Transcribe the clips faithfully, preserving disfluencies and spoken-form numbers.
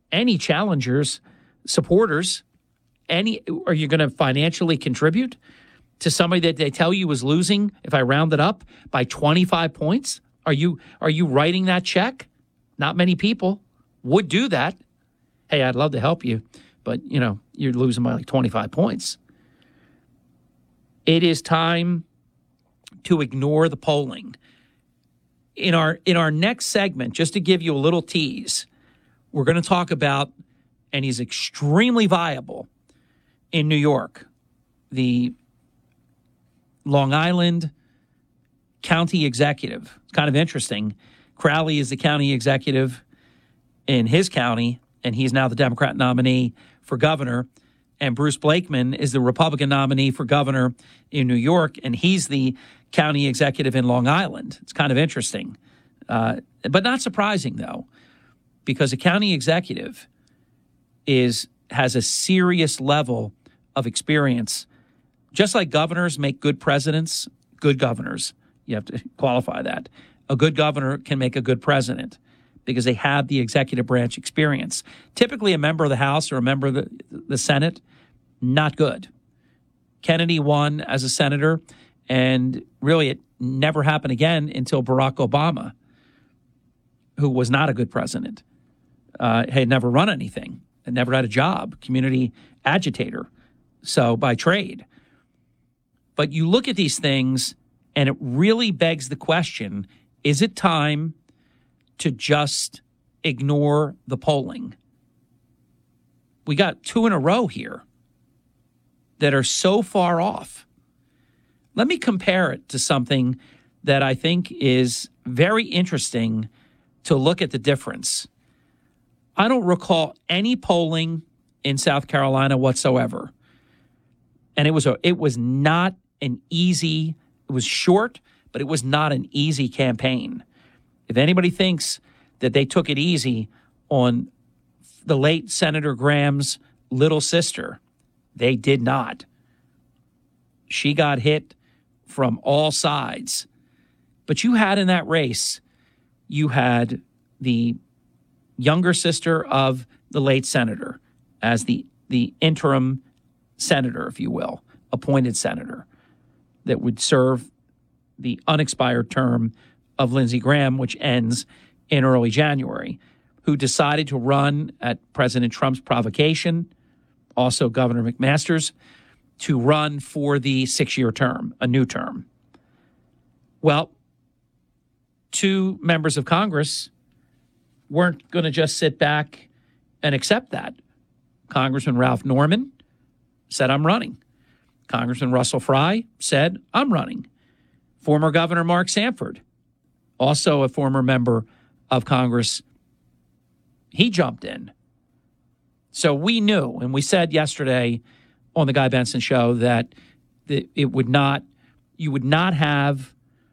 any challengers, supporters, any, are you going to financially contribute to somebody that they tell you is losing, if I round it up, by twenty-five points? Are you are you writing that check? Not many people would do that. Hey, I'd love to help you, but, you know, you're losing by like twenty-five points. It is time to ignore the polling. In our in our next segment, just to give you a little tease, we're going to talk about, and he's extremely viable in New York, the Long Island county executive. It's kind of interesting. Crowley is the county executive in his county, and he's now the Democrat nominee for governor. And Bruce Blakeman is the Republican nominee for governor in New York, and he's the county executive in Long Island. It's kind of interesting, uh, but not surprising, though, because a county executive is has a serious level of experience. Just like governors make good presidents, good governors, you have to qualify that. A good governor can make a good president because they have the executive branch experience. Typically, a member of the House or a member of the, the Senate, not good. Kennedy won as a senator, and really it never happened again until Barack Obama, who was not a good president, uh, had never run anything, had never had a job, community agitator, so by trade. But you look at these things, and it really begs the question, is it time to just ignore the polling? We got two in a row here that are so far off. Let me compare it to something that I think is very interesting to look at the difference. I don't recall any polling in South Carolina whatsoever. And it was a, it was not an easy, it was short, but it was not an easy campaign. If anybody thinks that they took it easy on the late Senator Graham's little sister, they did not. She got hit from all sides. But you had in that race, you had the younger sister of the late senator as the, the interim senator, if you will, appointed senator that would serve the unexpired term of Lindsey Graham, which ends in early January, who decided to run at President Trump's provocation, also Governor McMaster's, to run for the six-year term, a new term. Well, two members of Congress weren't going to just sit back and accept that. Congressman Ralph Norman said, I'm running. Congressman Russell Fry said, I'm running. Former Governor Mark Sanford, also a former member of Congress, he jumped in. So we knew, and we said yesterday on the Guy Benson show that it would not, you would not have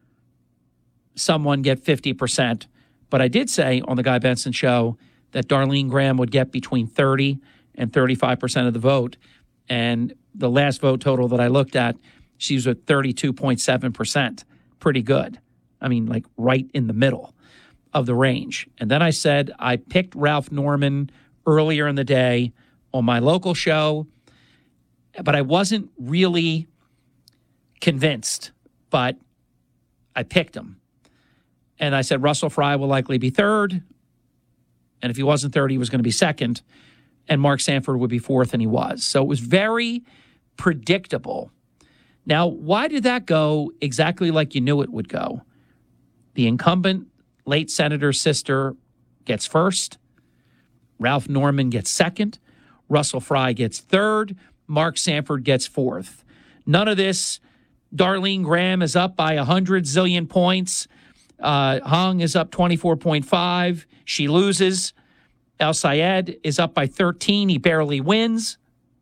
someone get fifty percent. But I did say on the Guy Benson show that Darlene Graham would get between thirty and thirty-five percent of the vote. And the last vote total that I looked at, she was at thirty-two point seven percent. Pretty good. I mean, like right in the middle of the range. And then I said I picked Ralph Norman earlier in the day on my local show, but I wasn't really convinced, but I picked him. And I said Russell Fry will likely be third, and if he wasn't third, he was going to be second, and Mark Sanford would be fourth, and he was. So it was very predictable. Now, why did that go exactly like you knew it would go? The incumbent late senator's sister gets first. Ralph Norman gets second. Russell Fry gets third. Mark Sanford gets fourth. None of this, Darlene Graham is up by one hundred zillion points. Uh, Hung is up twenty-four point five. She loses. El Sayed is up by thirteen. He barely wins.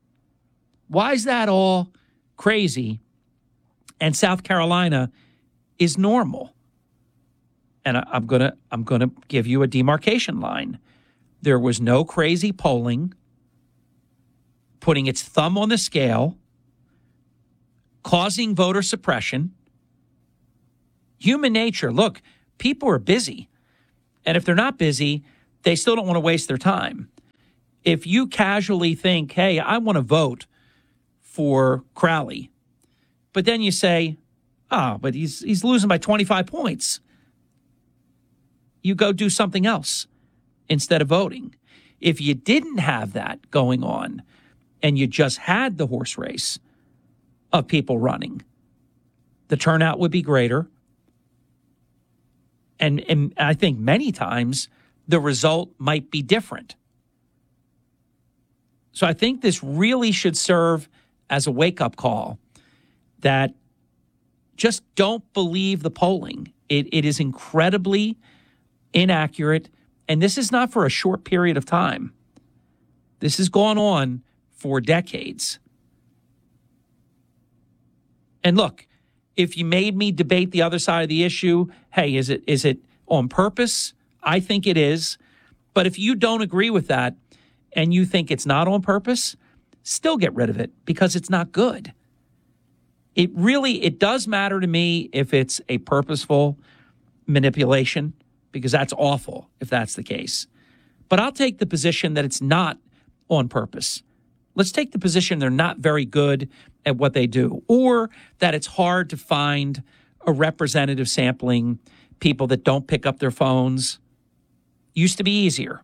Why is that all crazy? And South Carolina is normal. And I, I'm gonna I'm gonna give you a demarcation line. There was no crazy polling putting its thumb on the scale, causing voter suppression. Human nature. Look, people are busy. And if they're not busy, they still don't want to waste their time. if you casually think, hey, I want to vote for Crowley, but then you say, oh, but he's he's losing by twenty-five points. You go do something else instead of voting. If you didn't have that going on and you just had the horse race of people running, the turnout would be greater. And, and I think many times the result might be different. So I think this really should serve as a wake-up call that just don't believe the polling. It, it is incredibly inaccurate, and this is not for a short period of time. This has gone on for decades. And look, if you made me debate the other side of the issue, hey, is it is it on purpose? I think it is. But if you don't agree with that and you think it's not on purpose, still get rid of it because it's not good. It really, it does matter to me if it's a purposeful manipulation, because that's awful if that's the case. But I'll take the position that it's not on purpose. Let's take the position they're not very good at what they do, or that it's hard to find a representative sampling, people that don't pick up their phones. Used to be easier.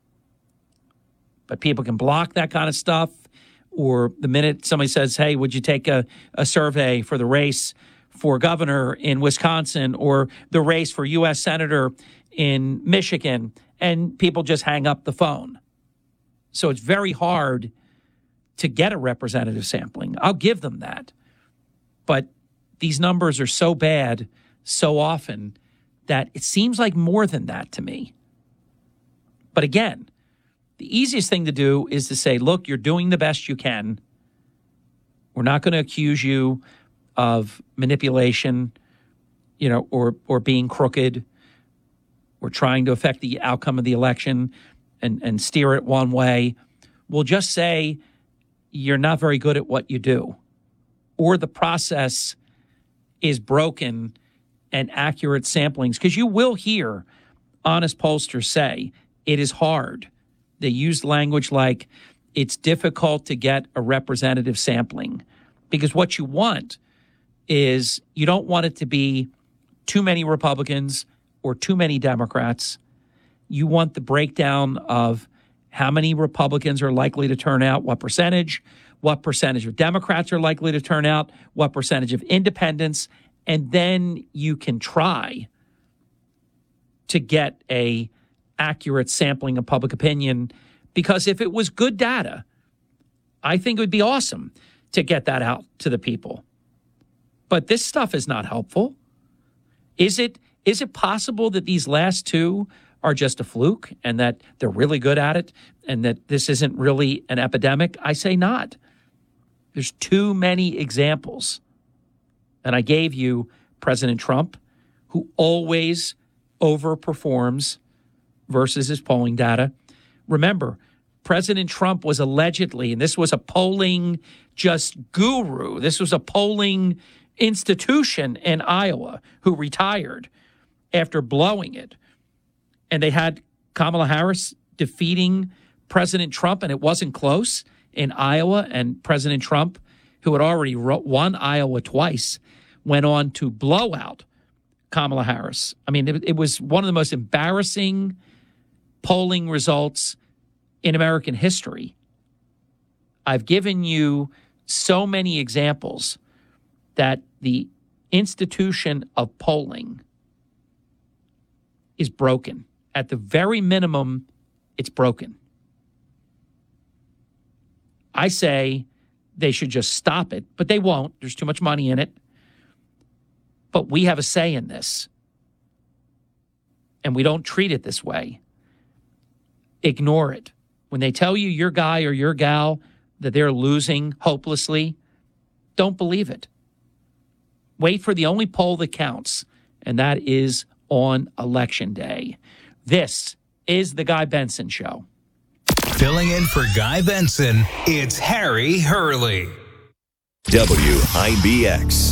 But people can block that kind of stuff, or the minute somebody says, hey, would you take a, a survey for the race for governor in Wisconsin or the race for U S senator in Michigan, and people just hang up the phone. So it's very hard to get a representative sampling. I'll give them that. But these numbers are so bad so often that it seems like more than that to me. But again, the easiest thing to do is to say, look, you're doing the best you can. We're not going to accuse you of manipulation, you know, or or being crooked. We're trying to affect the outcome of the election and, and steer it one way. We'll just say you're not very good at what you do, or the process is broken and accurate samplings. Because you will hear honest pollsters say it is hard. They use language like it's difficult to get a representative sampling, because what you want is you don't want it to be too many Republicans or too many Democrats. You want the breakdown of how many Republicans are likely to turn out, what percentage, what percentage of Democrats are likely to turn out, what percentage of independents, and then you can try to get a accurate sampling of public opinion. Because if it was good data, I think it would be awesome to get that out to the people. But this stuff is not helpful. Is it? Is it possible that these last two are just a fluke and that they're really good at it and that this isn't really an epidemic? I say not. There's too many examples. And I gave you President Trump, who always overperforms versus his polling data. Remember, President Trump was allegedly, and this was a polling just guru, this was a polling institution in Iowa who retired after blowing it. And they had Kamala Harris defeating President Trump, and it wasn't close in Iowa. And President Trump, who had already won Iowa twice, went on to blow out Kamala Harris. I mean, it, it was one of the most embarrassing polling results in American history. I've given you so many examples that the institution of polling is broken. At the very minimum, it's broken. I say they should just stop it, but they won't. There's too much money in it. But we have a say in this. And we don't treat it this way. Ignore it. When they tell you your guy or your gal that they're losing hopelessly, don't believe it. Wait for the only poll that counts, and that is on Election Day. This is the Guy Benson Show. Filling in for Guy Benson, it's Harry Hurley. W I B X.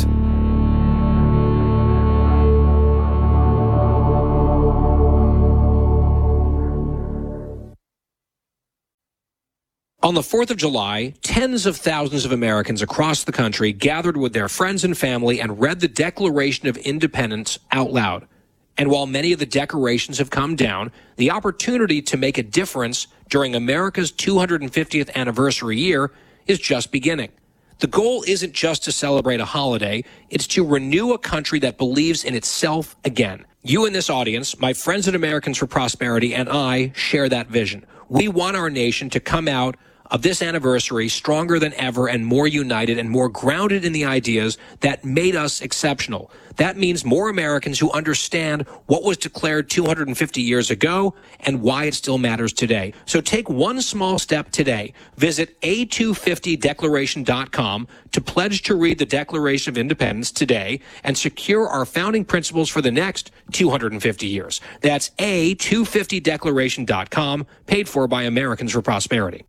On the fourth of July, tens of thousands of Americans across the country gathered with their friends and family and read the Declaration of Independence out loud. And while many of the decorations have come down, the opportunity to make a difference during America's two hundred fiftieth anniversary year is just beginning. The goal isn't just to celebrate a holiday, it's to renew a country that believes in itself again. You in this audience, my friends at Americans for Prosperity, and I share that vision. We want our nation to come out of this anniversary stronger than ever and more united and more grounded in the ideas that made us exceptional. That means more Americans who understand what was declared two hundred fifty years ago and why it still matters today. So take one small step today. Visit A two fifty declaration dot com to pledge to read the Declaration of Independence today and secure our founding principles for the next two hundred fifty years. That's A two fifty declaration dot com, paid for by Americans for Prosperity.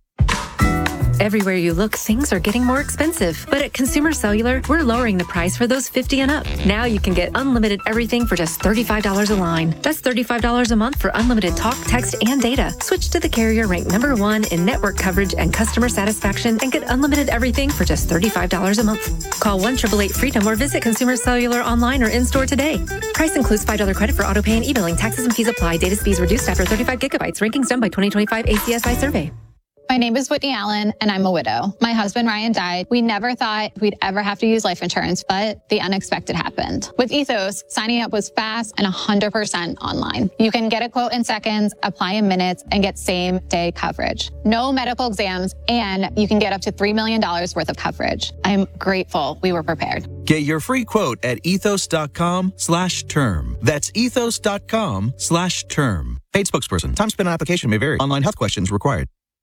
Everywhere you look, things are getting more expensive. But at Consumer Cellular, we're lowering the price for those fifty and up. Now you can get unlimited everything for just thirty-five dollars a line. That's thirty-five dollars a month for unlimited talk, text, and data. Switch to the carrier ranked number one in network coverage and customer satisfaction and get unlimited everything for just thirty-five dollars a month. Call one eight eight eight freedom or visit Consumer Cellular online or in-store today. Price includes five dollars credit for auto pay and e-billing. Taxes and fees apply. Data speeds reduced after thirty-five gigabytes. Rankings done by twenty twenty-five A C S I survey. My name is Whitney Allen, and I'm a widow. My husband, Ryan, died. We never thought we'd ever have to use life insurance, but the unexpected happened. With Ethos, signing up was fast and one hundred percent online. You can get a quote in seconds, apply in minutes, and get same-day coverage. No medical exams, and you can get up to three million dollars worth of coverage. I'm grateful we were prepared. Get your free quote at ethos.com slash term. That's ethos.com slash term. Paid spokesperson. Time spent on application may vary. Online health questions required.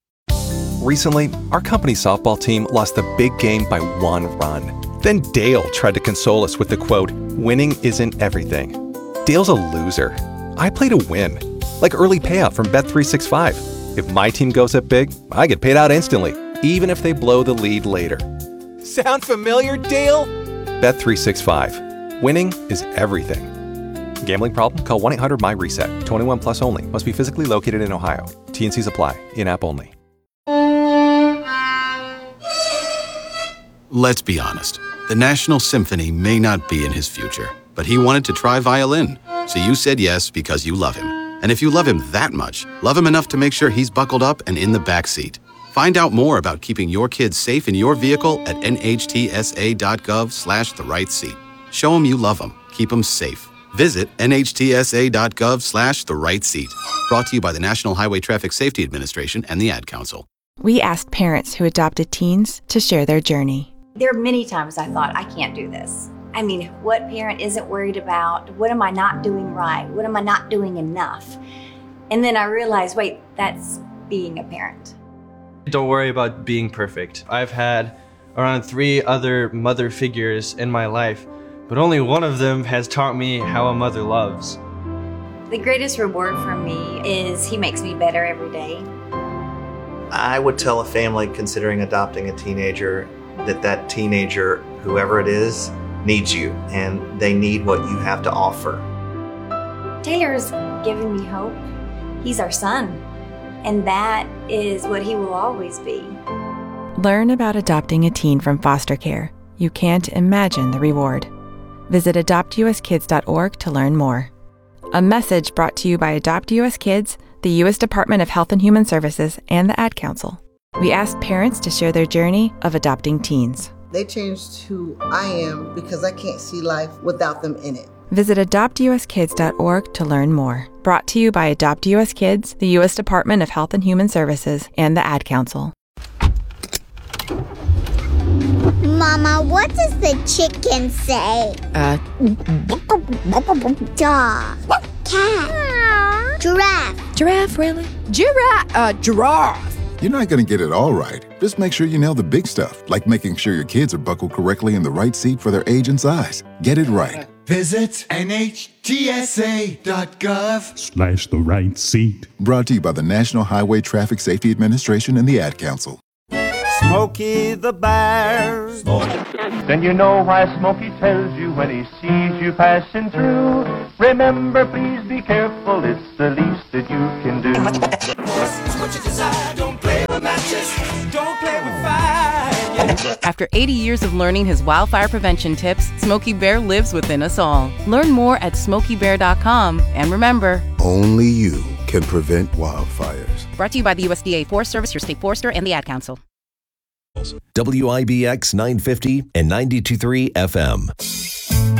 Recently, our company's softball team lost the big game by one run. Then Dale tried to console us with the quote, "Winning isn't everything." Dale's a loser. I play to win. Like early payout from Bet three sixty-five. If my team goes up big, I get paid out instantly, even if they blow the lead later. Sound familiar, Dale? Bet three sixty-five. Winning is everything. Gambling problem? Call one eight hundred my reset. twenty-one plus only. Must be physically located in Ohio. T and Cs apply. In-app only. Let's be honest. The National Symphony may not be in his future, but he wanted to try violin. So you said yes because you love him. And if you love him that much, love him enough to make sure he's buckled up and in the back seat. Find out more about keeping your kids safe in your vehicle at nhtsa.gov slash the right seat. Show them you love them. Keep them safe. Visit nhtsa.gov slash the right seat. Brought to you by the National Highway Traffic Safety Administration and the Ad Council. We asked parents who adopted teens to share their journey. There are many times I thought, I can't do this. I mean, what parent isn't worried about, what am I not doing right? What am I not doing enough? And then I realized, wait, that's being a parent. Don't worry about being perfect. I've had around three other mother figures in my life, but only one of them has taught me how a mother loves. The greatest reward for me is he makes me better every day. I would tell a family considering adopting a teenager that that teenager, whoever it is, needs you, and they need what you have to offer. Taylor's given me hope. He's our son, and that is what he will always be. Learn about adopting a teen from foster care. You can't imagine the reward. Visit adopt u s kids dot org to learn more. A message brought to you by Adopt U S Kids, the U S Department of Health and Human Services, and the Ad Council. We asked parents to share their journey of adopting teens. They changed who I am because I can't see life without them in it. Visit adopt u s kids dot org to learn more. Brought to you by Adopt U S Kids, the U S Department of Health and Human Services, and the Ad Council. Mama, what does the chicken say? Uh, Dog. Cat. Giraffe. Giraffe, really? Giraffe. Uh, giraffe. You're not going to get it all right. Just make sure you nail the big stuff, like making sure your kids are buckled correctly in the right seat for their age and size. Get it right. Visit N H T S A dot gov slash the right seat. Brought to you by the National Highway Traffic Safety Administration and the Ad Council. Smokey the Bear. Smokey. Then you know why Smokey tells you when he sees you passing through. Remember, please be careful, it's the least that you can do. What you desire, don't play with matches. After eighty years of learning his wildfire prevention tips, Smokey Bear lives within us all. Learn more at smokey bear dot com. And remember, only you can prevent wildfires. Brought to you by the U S D A Forest Service, your state forester, and the Ad Council. W I B X nine fifty and ninety-two point three F M.